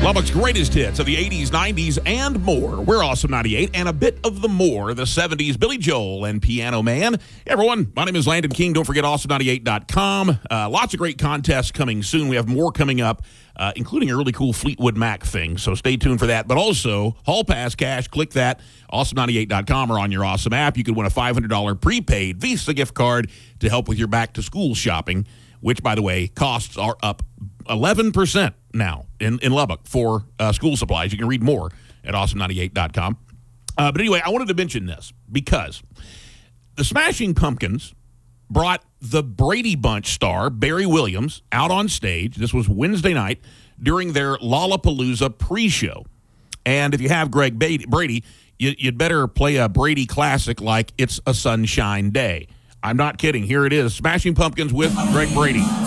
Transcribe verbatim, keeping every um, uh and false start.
Lubbock's greatest hits of the eighties, nineties, and more. We're Awesome ninety-eight, and a bit of the more, the seventies, Billy Joel and Piano Man. Hey everyone, my name is Landon King. Don't forget awesome ninety-eight dot com. Uh, lots of great contests coming soon. We have more coming up, uh, including a really cool Fleetwood Mac thing, so stay tuned for that. But also, Hall Pass Cash, click that, awesome ninety-eight dot com, or on your Awesome app. You could win a five hundred dollars prepaid Visa gift card to help with your back-to-school shopping, which, by the way, costs are up eleven percent now in, in Lubbock for uh, school supplies. You can read more at awesome ninety-eight dot com. Uh, but anyway, I wanted to mention this because the Smashing Pumpkins brought the Brady Bunch star, Barry Williams, out on stage. This was Wednesday night during their Lollapalooza pre-show. And if you have Greg Brady, you, you'd better play a Brady classic like It's a Sunshine Day. I'm not kidding. Here it is, Smashing Pumpkins with Greg Brady.